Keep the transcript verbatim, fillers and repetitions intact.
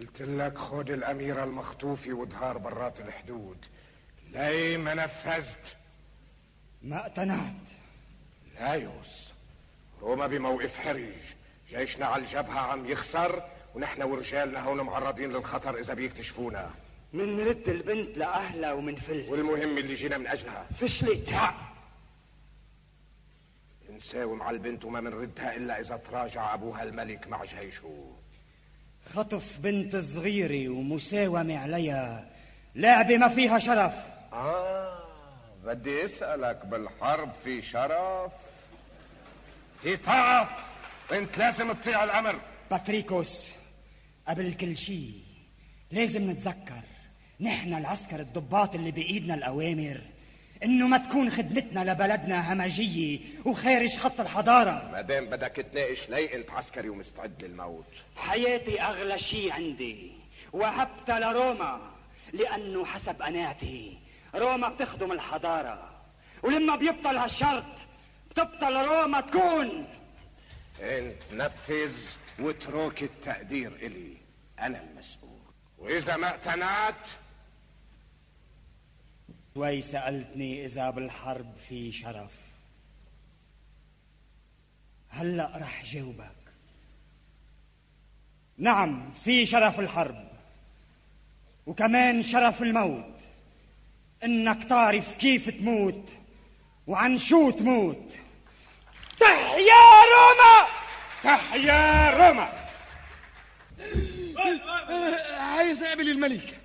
قلت لك خد الأميرة المخطوفة ودهار برات الحدود. ليه ما نفذت؟ ما اقتنعت. لايوس، روما بموقف حرج، جيشنا على الجبهة عم يخسر، ونحن ورجالنا هون معرضين للخطر إذا بيكتشفونا. منرد البنت لأهلها ومنفل، والمهم اللي جينا من أجلها فشلت. نساوم على البنت وما منردها إلا إذا تراجع أبوها الملك مع جيشه. خطف بنت صغيرة ومساومة عليها لعبة ما فيها شرف. آه بدي أسألك، بالحرب في شرف؟ في طاعة، وانت لازم تطيع الأمر. باتريكوس، قبل كل شيء لازم نتذكر نحن العسكر الضباط اللي بإيدنا الأوامر إنه ما تكون خدمتنا لبلدنا همجية وخارج خط الحضارة. ما دام بدك تناقش ليه انت عسكري ومستعد للموت؟ حياتي أغلى شيء عندي، وهبتها لروما لأنه حسب قناعتي روما بتخدم الحضارة، ولما بيبطل هالشرط بتبطل روما تكون. انت نفذ واترك التقدير إلي، أنا المسؤول. وإذا ما اقتنعت؟ شوي سألتني إذا بالحرب في شرف، هلأ رح جاوبك. نعم، في شرف الحرب، وكمان شرف الموت، إنك تعرف كيف تموت وعن شو تموت. تحيا روما! تحيا روما! عايز اقابل الملك.